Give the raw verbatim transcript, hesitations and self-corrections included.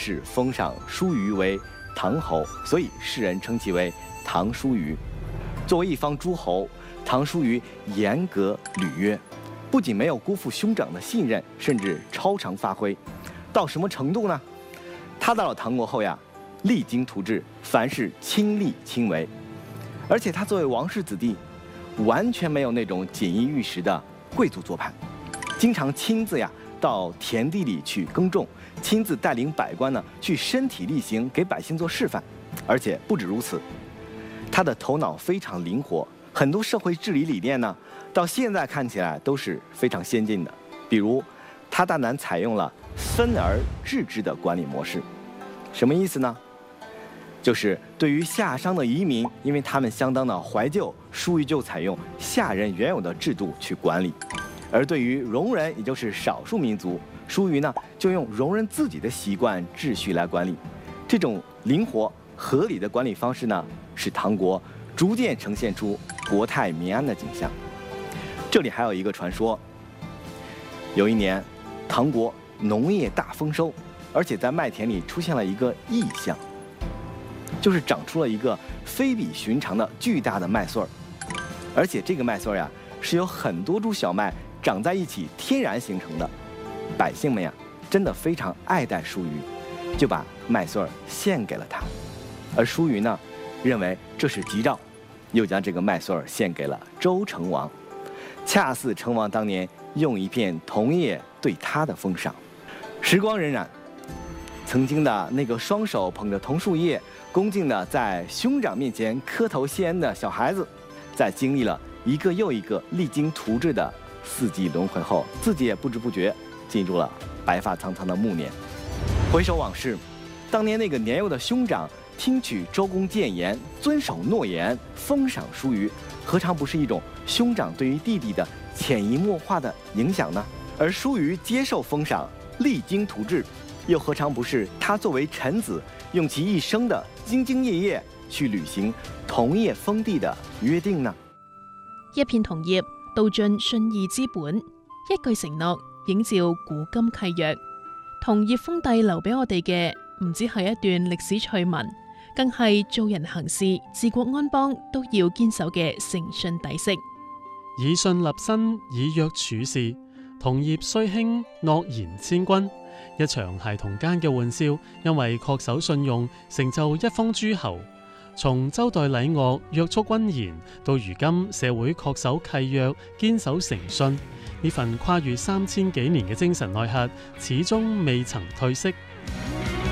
是封赏叔虞为唐侯，所以世人称其为唐叔虞。作为一方诸侯，唐叔虞严格履约，不仅没有辜负兄长的信任，甚至超常发挥。到什么程度呢？他到了唐国后呀，励精图治，凡事亲力亲为。而且他作为王室子弟，完全没有那种锦衣玉食的贵族做派，经常亲自呀到田地里去耕种，亲自带领百官呢去身体力行，给百姓做示范。而且不止如此，他的头脑非常灵活，很多社会治理理念呢，到现在看起来都是非常先进的。比如，他大胆采用了分而治之的管理模式，什么意思呢？就是对于夏商的移民，因为他们相当的怀旧，叔虞就采用夏人原有的制度去管理；而对于戎人，也就是少数民族，叔虞呢就用戎人自己的习惯秩序来管理。这种灵活合理的管理方式呢，使唐国逐渐呈现出国泰民安的景象。这里还有一个传说，有一年，唐国农业大丰收，而且在麦田里出现了一个异象。就是长出了一个非比寻常的巨大的麦穗儿，而且这个麦穗儿呀是由很多株小麦长在一起天然形成的。百姓们呀真的非常爱戴叔虞，就把麦穗儿献给了他。而叔虞呢认为这是吉兆，又将这个麦穗儿献给了周成王，恰似成王当年用一片桐叶对他的封赏。时光荏苒，曾经的那个双手捧着桐树叶，恭敬地在兄长面前磕头谢恩的小孩子，在经历了一个又一个励精图治的四季轮回后，自己也不知不觉进入了白发苍苍的暮年。回首往事，当年那个年幼的兄长听取周公谏言，遵守诺言，封赏叔虞，何尝不是一种兄长对于弟弟的潜移默化的影响呢？而叔虞接受封赏，励精图治，又何尝不是他作为臣子，用其一生的兢兢業業去履行同業封地的約定呢？ 一片同業，道盡信義之本。一句承諾，映照古今契約。同業封地留俾我哋嘅，唔止係一段歷史趣聞，更係做人行事、治國安邦都要堅守嘅誠信底色。 以信立身，以約處事。同業雖興，諾言千鈞。一場孩童間嘅玩笑，因為恪守信用，成就一方諸侯。從周代禮樂約束君賢，到如今社會恪守契約，堅守誠信，呢份跨越三千幾年嘅精神內核，始終未曾褪色。